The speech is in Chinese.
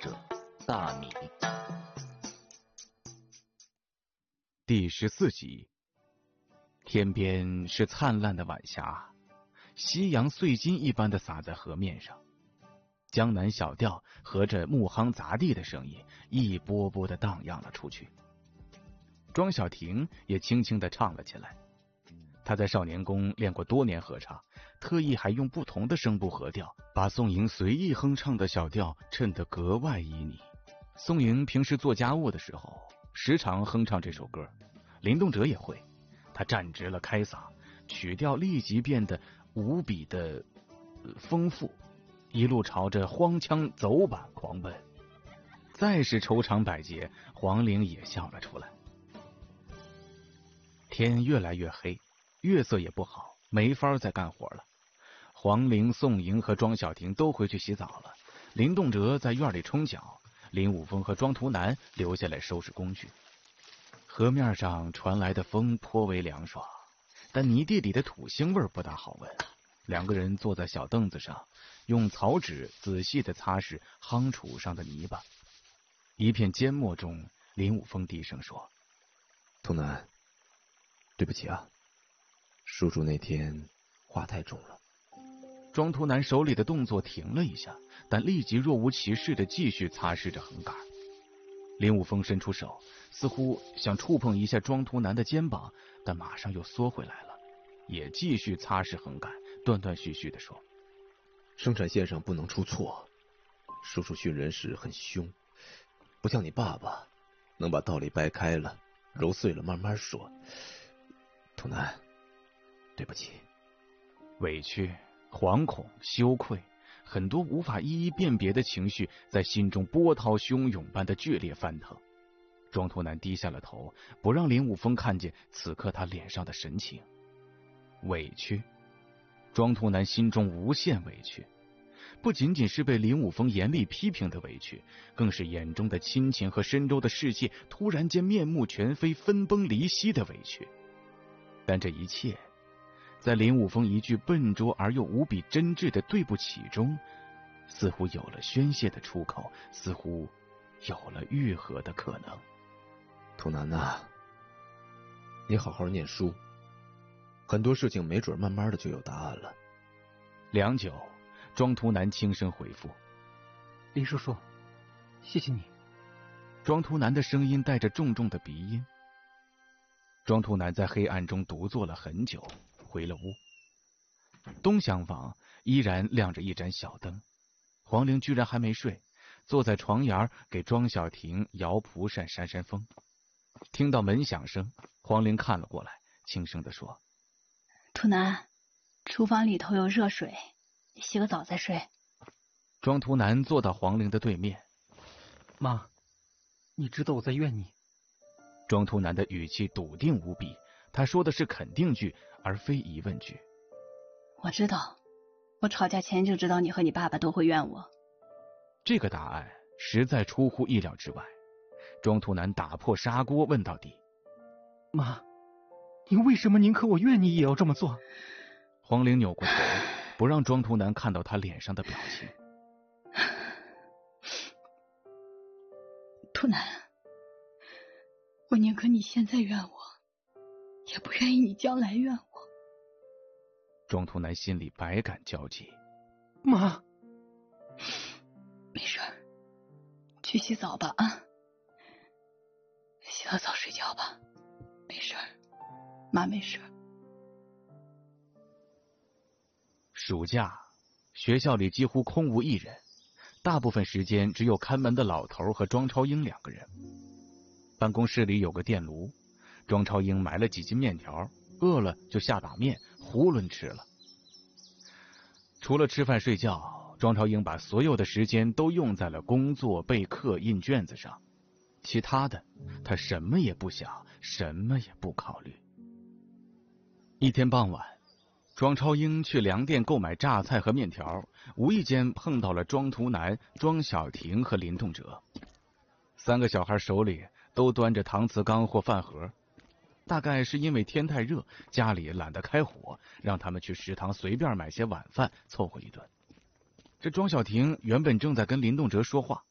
者大米。 第14集。天边是灿烂的晚霞，夕阳碎金一般的洒在河面上，江南小调和着木夯砸地的声音一波波的荡漾了出去。庄小婷也轻轻的唱了起来。他在少年宫练过多年合唱，特意还用不同的声部和调，把宋莹随意哼唱的小调衬得格外旖旎。宋莹平时做家务的时候，时常哼唱这首歌，林动辄也会。他站直了开嗓，曲调立即变得无比的丰富，一路朝着荒腔走板狂奔。再是愁肠百结，黄龄也笑了出来。天越来越黑，月色也不好，没法再干活了。黄龄、宋莹和庄小婷都回去洗澡了，林动辄在院里冲脚，林武峰和庄图南留下来收拾工具。河面上传来的风颇为凉爽，但泥地里的土腥味不大好闻。两个人坐在小凳子上，用草纸仔细地擦拭夯杵上的泥巴。一片缄默中，林武峰低声说：“ 图南，对不起啊，叔叔那天话太重了。” 庄图南手里的动作停了一下，但立即若无其事地继续擦拭着横杆。林武峰伸出手，似乎想触碰一下庄图南的肩膀，但马上又缩回来了，也继续擦拭横杆，断断续续地说：“ 生产线上不能出错，叔叔训人时很凶，不像你爸爸能把道理掰开了揉碎了慢慢说。图南，对不起。” 委屈、惶恐、羞愧，很多无法一一辨别的情绪在心中波涛汹涌般的剧烈翻腾。庄图南低下了头，不让林武峰看见此刻他脸上的神情。委屈，庄图南心中无限委屈，不仅仅是被林武峰严厉批评的委屈，更是眼中的亲情和深州的世界突然间面目全非、分崩离析的委屈。但这一切在林武峰一句笨拙而又无比真挚的对不起中，似乎有了宣泄的出口，似乎有了愈合的可能。 图南呐，你好好念书，很多事情没准慢慢的就有答案了。 良久，庄图南轻声回复：“ 林叔叔，谢谢你。” 庄图南的声音带着重重的鼻音。庄图南在黑暗中独坐了很久，回了屋。东厢房依然亮着一盏小灯，黄龄居然还没睡，坐在床沿给庄小婷摇蒲扇扇扇风。听到门响声，黄龄看了过来，轻声地说：“ 图南，厨房里头有热水，你洗个澡再睡。” 庄图南坐到黄龄的对面：“ 妈，你知道我在怨你。” 庄图南的语气笃定无比，他说的是肯定句而非疑问句。 “我知道，我吵架前就知道你和你爸爸都会怨我。” 这个答案实在出乎意料之外。庄图南打破砂锅问到底：“ 妈，你为什么宁可我怨你也要这么做？” 黄龄扭过头，不让庄图南看到他脸上的表情。 “图南，我宁可你现在怨我，也不愿意你将来怨我。” 庄图南心里百感交集。 “妈， 没事，去洗澡吧啊，洗了澡睡觉吧，没事，妈没事。” 暑假，学校里几乎空无一人，大部分时间只有看门的老头和庄超英两个人。办公室里有个电炉，庄超英买了几斤面条，饿了就下把面囫囵吃了。除了吃饭睡觉，庄超英把所有的时间都用在了工作、备课、印卷子上，其他的他什么也不想，什么也不考虑。一天傍晚，庄超英去粮店购买榨菜和面条，无意间碰到了庄图南、庄小婷和林动辄。三个小孩手里都端着搪瓷缸或饭盒，大概是因为天太热，家里懒得开火，让他们去食堂随便买些晚饭凑合一顿。这庄小婷原本正在跟林动辄说话，